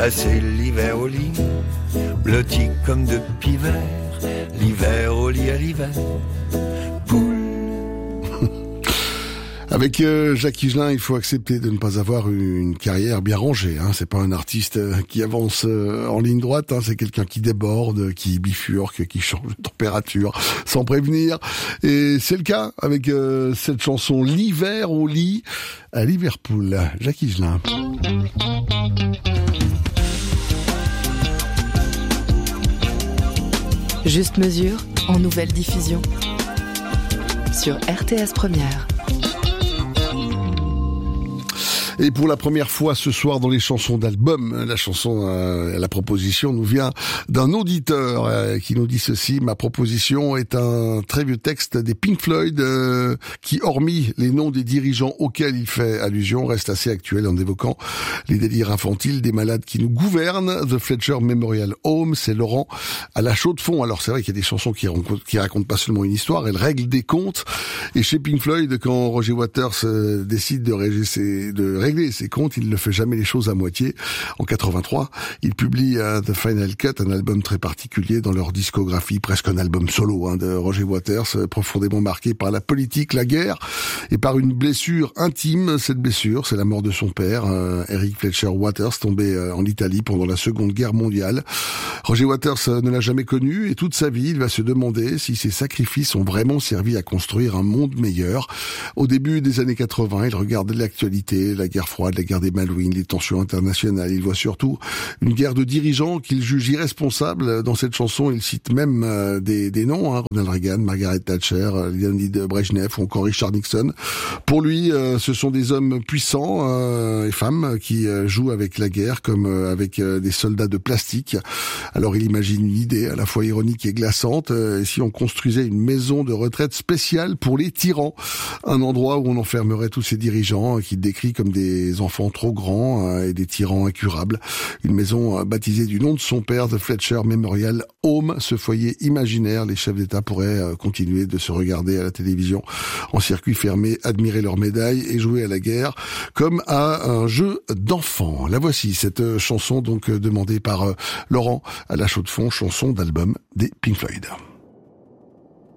passer l'hiver au lit, blotti comme de pivert, l'hiver au lit à l'hiver. Poule. Avec Jacques Higelin, il faut accepter de ne pas avoir une carrière bien rangée. C'est pas un artiste qui avance en ligne droite. C'est quelqu'un qui déborde, qui bifurque, qui change de température sans prévenir. Et c'est le cas avec cette chanson L'hiver au lit à Liverpool. Jacques Higelin. Juste mesure en nouvelle diffusion sur RTS Première. Et pour la première fois ce soir dans les chansons d'album, la proposition nous vient d'un auditeur qui nous dit ceci: ma proposition est un très vieux texte des Pink Floyd qui, hormis les noms des dirigeants auxquels il fait allusion, reste assez actuel en évoquant les délires infantiles des malades qui nous gouvernent. The Fletcher Memorial Home, c'est Laurent à la Chaux-de-Fonds. Alors c'est vrai qu'il y a des chansons qui racontent pas seulement une histoire, elles règlent des comptes. Et chez Pink Floyd, quand Roger Waters décide de régler ses comptes, il ne fait jamais les choses à moitié. En 83, il publie The Final Cut, un album très particulier dans leur discographie, presque un album solo de Roger Waters, profondément marqué par la politique, la guerre et par une blessure intime. Cette blessure, c'est la mort de son père, Eric Fletcher Waters, tombé en Italie pendant la Seconde Guerre mondiale. Roger Waters ne l'a jamais connu et toute sa vie, il va se demander si ses sacrifices ont vraiment servi à construire un monde meilleur. Au début des années 80, il regarde l'actualité, la guerre froide, la guerre des Malouines, les tensions internationales. Il voit surtout une guerre de dirigeants qu'il juge irresponsables. Dans cette chanson, il cite même des noms, Ronald Reagan, Margaret Thatcher, Leonid Brezhnev ou encore Richard Nixon. Pour lui, ce sont des hommes puissants et femmes qui jouent avec la guerre comme avec des soldats de plastique. Alors il imagine une idée à la fois ironique et glaçante. Et si on construisait une maison de retraite spéciale pour les tyrans, un endroit où on enfermerait tous ces dirigeants qu'il décrit comme des enfants trop grands et des tyrans incurables. Une maison baptisée du nom de son père, The Fletcher Memorial Home, ce foyer imaginaire. Les chefs d'État pourraient continuer de se regarder à la télévision en circuit fermé, admirer leurs médailles et jouer à la guerre comme à un jeu d'enfant. La voici, cette chanson donc demandée par Laurent à la Chaux-de-Fonds, chanson d'album des Pink Floyd.